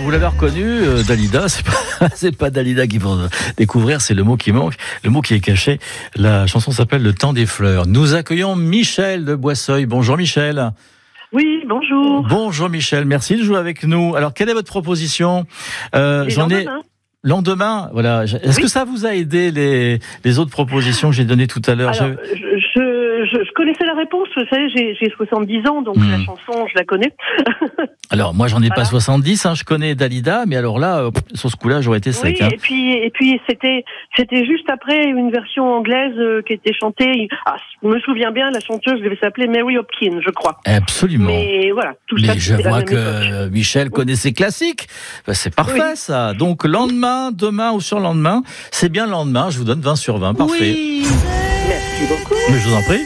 vous l'avez reconnu, Dalida, c'est pas Dalida qui faut découvrir, c'est le mot qui manque, le mot qui est caché. La chanson s'appelle Le Temps des Fleurs. Nous accueillons Michel de Boisseuil. Bonjour Michel. Oui, bonjour. Bonjour Michel, merci de jouer avec nous. Alors, quelle est votre proposition ? Lendemain, voilà. Est-ce que ça vous a aidé les autres propositions que j'ai données tout à l'heure ? Alors, je connaissais la réponse, vous savez, j'ai 70 ans, donc la chanson, je la connais. Alors, moi, j'en ai pas 70, je connais Dalida, mais alors là, sur ce coup-là, j'aurais été sec. Oui, et puis c'était juste après une version anglaise qui était chantée. Je me souviens bien, la chanteuse devait s'appeler Mary Hopkins, je crois. Absolument. Mais voilà, tout ça. Mais je vois que Michel connaît ses classiques. C'est parfait, ça. Donc, lendemain, demain ou surlendemain, c'est bien le lendemain. Je vous donne 20 sur 20. Parfait. Oui. Merci beaucoup. Mais je vous en prie.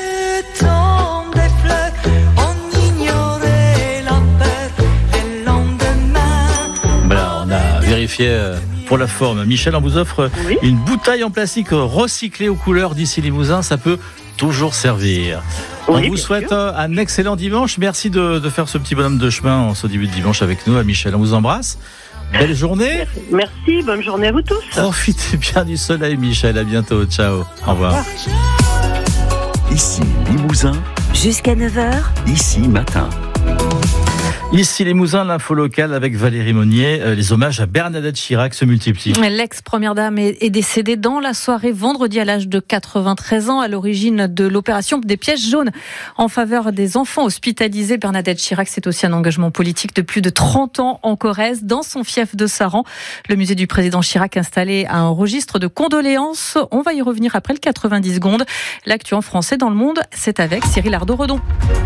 Voilà, on a vérifié pour la forme. Michel, on vous offre une bouteille en plastique recyclée aux couleurs d'ici Limousin. Ça peut toujours servir. On vous souhaite un excellent dimanche. Merci de faire ce petit bonhomme de chemin en ce début de dimanche avec nous. Michel, on vous embrasse. Belle journée. Merci, bonne journée à vous tous. Profitez bien du soleil, Michel. À bientôt. Ciao. Au revoir. Ici Limousin. Jusqu'à 9h. Ici Matin. Ici Limousin, l'info locale avec Valérie Monnier. Les hommages à Bernadette Chirac se multiplient. L'ex-première dame est décédée dans la soirée vendredi à l'âge de 93 ans, à l'origine de l'opération des pièges jaunes en faveur des enfants hospitalisés. Bernadette Chirac, c'est aussi un engagement politique de plus de 30 ans en Corrèze, dans son fief de Saran. Le musée du président Chirac installé à un registre de condoléances. On va y revenir après le 90 secondes. L'actu en français dans le monde, c'est avec Cyril Ardo-Redon.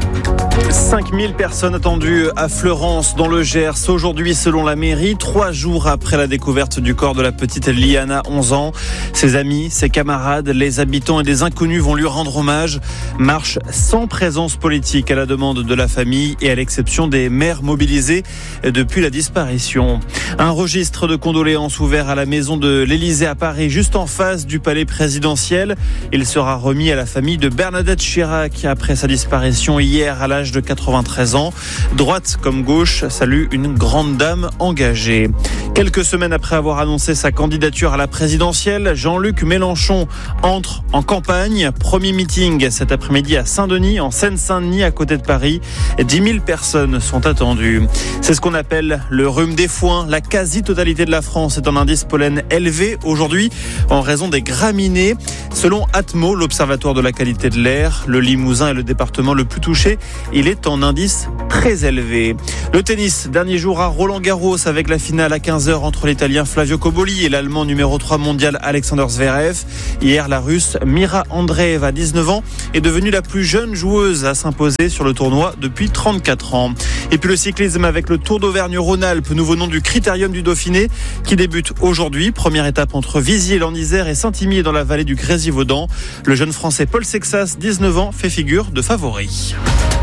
5000 personnes attendues à Fleurance dans le Gers aujourd'hui selon la mairie, 3 jours après la découverte du corps de la petite Liana, 11 ans. Ses amis, ses camarades, les habitants et des inconnus vont lui rendre hommage. Marche sans présence politique à la demande de la famille et à l'exception des mères mobilisées depuis la disparition. Un registre de condoléances ouvert à la maison de l'Élysée à Paris, juste en face du palais présidentiel. Il sera remis à la famille de Bernadette Chirac après sa disparition hier à l'âge de 93 ans. Droite comme gauche salue une grande dame engagée. Quelques semaines après avoir annoncé sa candidature à la présidentielle, Jean-Luc Mélenchon entre en campagne. Premier meeting cet après-midi à Saint-Denis, en Seine-Saint-Denis, à côté de Paris. 10 000 personnes sont attendues. C'est ce qu'on appelle le rhume des foins. La quasi-totalité de la France est en indice pollen élevé aujourd'hui en raison des graminées. Selon Atmo, l'Observatoire de la qualité de l'air, le Limousin est le département le plus touché. Il est en indice très élevé. Le tennis, dernier jour à Roland-Garros avec la finale à 15h entre l'Italien Flavio Cobolli et l'Allemand numéro 3 mondial Alexander Zverev. Hier, la Russe Mira Andreeva, 19 ans, est devenue la plus jeune joueuse à s'imposer sur le tournoi depuis 34 ans. Et puis le cyclisme avec le Tour d'Auvergne-Rhône-Alpes, nouveau nom du Critérium du Dauphiné, qui débute aujourd'hui. Première étape entre Viziers-l'Isère et Saint-Imier dans la vallée du Grésivaudan. Le jeune Français Paul Sexas, 19 ans, fait figure de favori.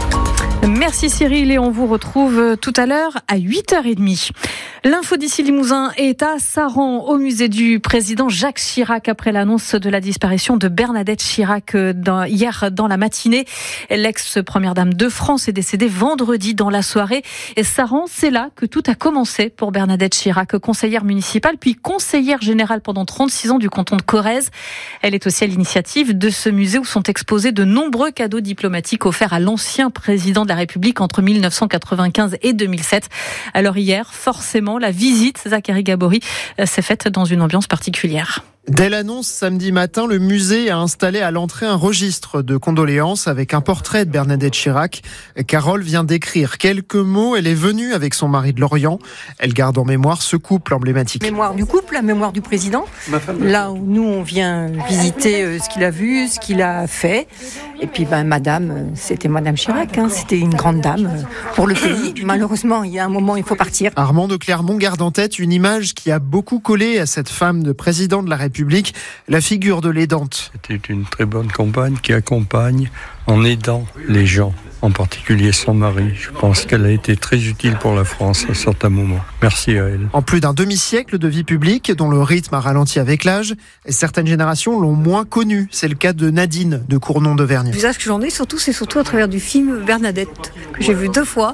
Merci Cyril et on vous retrouve tout à l'heure à 8h30. L'info d'ici Limousin est à Saran, au musée du président Jacques Chirac, après l'annonce de la disparition de Bernadette Chirac hier dans la matinée. L'ex-première dame de France est décédée vendredi dans la soirée. Et Saran, c'est là que tout a commencé pour Bernadette Chirac, conseillère municipale, puis conseillère générale pendant 36 ans du canton de Corrèze. Elle est aussi à l'initiative de ce musée où sont exposés de nombreux cadeaux diplomatiques offerts à l'ancien président de la République entre 1995 et 2007. Alors hier, forcément, la visite Zacharie Gabory s'est faite dans une ambiance particulière. Dès l'annonce samedi matin, le musée a installé à l'entrée un registre de condoléances avec un portrait de Bernadette Chirac. Carole vient d'écrire quelques mots. Elle est venue avec son mari de Lorient. Elle garde en mémoire ce couple emblématique. Mémoire du couple, la mémoire du président. Là où nous, on vient visiter ce qu'il a vu, ce qu'il a fait. Et puis, madame, c'était Madame Chirac. C'était une grande dame pour le pays. Malheureusement, il y a un moment, il faut partir. Armand de Clermont garde en tête une image qui a beaucoup collé à cette femme de président de la République, la figure de l'aidante. C'était une très bonne compagne qui accompagne en aidant les gens, en particulier son mari. Je pense qu'elle a été très utile pour la France à certains moments. Merci à elle. En plus d'un demi-siècle de vie publique, dont le rythme a ralenti avec l'âge, certaines générations l'ont moins connue. C'est le cas de Nadine de Cournon-d'Auvergne. Le visage que j'en ai, c'est surtout à travers du film Bernadette, que j'ai vu 2 fois.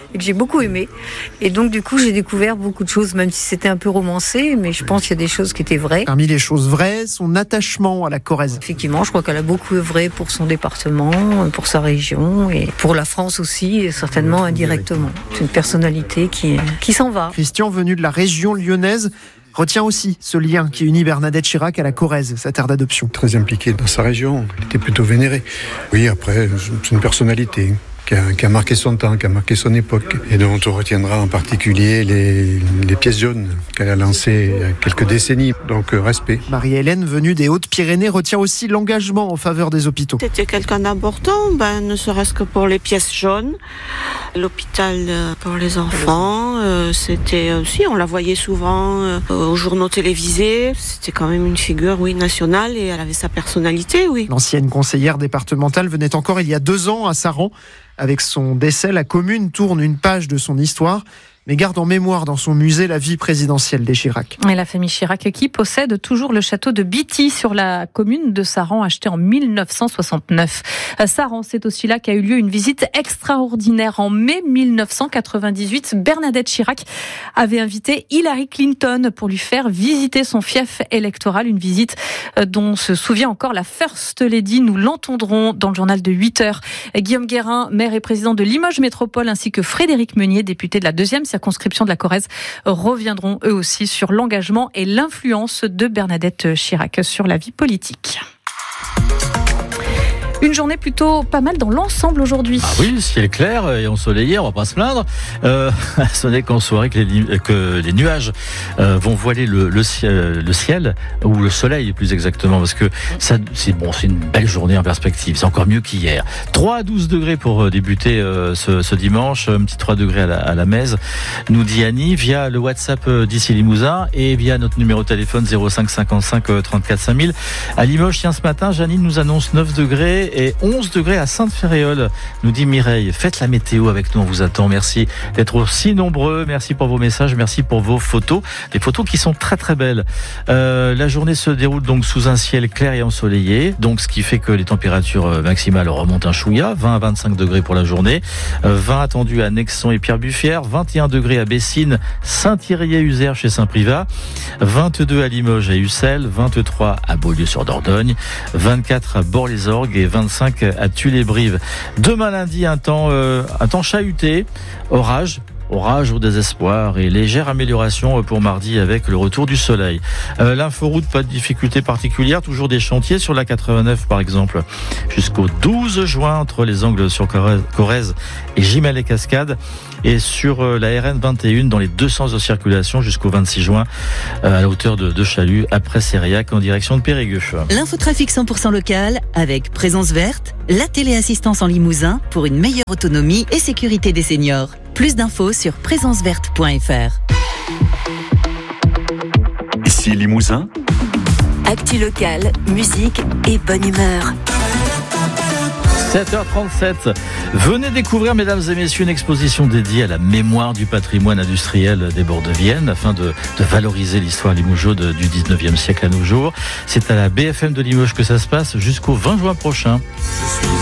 et que j'ai beaucoup aimé. Et donc du coup j'ai découvert beaucoup de choses, même si c'était un peu romancé, mais je pense qu'il y a des choses qui étaient vraies. Parmi les choses vraies, son attachement à la Corrèze. Effectivement, je crois qu'elle a beaucoup œuvré pour son département, pour sa région et pour la France aussi, et certainement indirectement. C'est une personnalité qui s'en va. Christian, venu de la région lyonnaise, retient aussi ce lien qui unit Bernadette Chirac à la Corrèze, sa terre d'adoption. Très impliqué dans sa région, il était plutôt vénéré. Oui, après, c'est une personnalité qui a marqué son temps, qui a marqué son époque, et dont on retiendra en particulier les pièces jaunes qu'elle a lancées il y a quelques décennies. Donc respect. Marie-Hélène, venue des Hautes-Pyrénées, retient aussi l'engagement en faveur des hôpitaux. C'était quelqu'un d'important, ne serait-ce que pour les pièces jaunes. L'hôpital pour les enfants, c'était aussi, on la voyait souvent aux journaux télévisés. C'était quand même une figure, nationale, et elle avait sa personnalité, L'ancienne conseillère départementale venait encore il y a 2 ans à Saran. Avec son décès, la commune tourne une page de son histoire, mais garde en mémoire dans son musée la vie présidentielle des Chirac. Et la famille Chirac qui possède toujours le château de Bitty sur la commune de Saran, acheté en 1969. Saran, c'est aussi là qu'a eu lieu une visite extraordinaire. En mai 1998, Bernadette Chirac avait invité Hillary Clinton pour lui faire visiter son fief électoral. Une visite dont se souvient encore la First Lady. Nous l'entendrons dans le journal de 8h. Guillaume Guérin, maire et président de Limoges Métropole, ainsi que Frédéric Meunier, député de la 2e circonscription de la Corrèze, reviendront eux aussi sur l'engagement et l'influence de Bernadette Chirac sur la vie politique. Une journée plutôt pas mal dans l'ensemble aujourd'hui. Ah oui, le ciel clair et ensoleillé, on va pas se plaindre. Ce n'est qu'en soirée que les nuages vont voiler le ciel, ou le soleil plus exactement, parce que c'est une belle journée en perspective. C'est encore mieux qu'hier. 3 à 12 degrés pour débuter ce dimanche, un petit 3 degrés à la Mèze, nous dit Annie, via le WhatsApp d'ici Limousin et via notre numéro de téléphone 05 55 34 5000. À Limoges, tiens, ce matin, Janine nous annonce 9 degrés et 11 degrés à Sainte-Féréole, nous dit Mireille. Faites la météo avec nous, on vous attend. Merci d'être aussi nombreux, merci pour vos messages, merci pour vos photos, des photos qui sont très très belles. La journée se déroule donc sous un ciel clair et ensoleillé, donc ce qui fait que les températures maximales remontent un chouïa, 20 à 25 degrés pour la journée, 20 attendus à Nexon et Pierre-Buffière, 21 degrés à Bessines, Saint-Thierry-et-Uzer chez Saint-Privat, 22 à Limoges et Ussel, 23 à Beaulieu-sur-Dordogne, 24 à Bort-les-Orgues et 25 à Tulle-et-Brive. Demain lundi, un temps chahuté, orage au désespoir et légère amélioration pour mardi avec le retour du soleil. L'inforoute, pas de difficulté particulière, toujours des chantiers sur la 89 par exemple, jusqu'au 12 juin entre les angles sur Corrèze et Gimel-et-Cascades, et sur la RN 21 dans les 2 sens de circulation jusqu'au 26 juin à la hauteur de Chalut après Sériac en direction de Périgueux. L'infotrafic 100% local avec Présence Verte, la téléassistance en Limousin pour une meilleure autonomie et sécurité des seniors. Plus d'infos sur présenceverte.fr. Ici Limousin. Actu local, musique et bonne humeur. 7h37. Venez découvrir, mesdames et messieurs, une exposition dédiée à la mémoire du patrimoine industriel des Bords de Vienne afin de valoriser l'histoire limougeaud du 19e siècle à nos jours. C'est à la BFM de Limoges que ça se passe jusqu'au 20 juin prochain.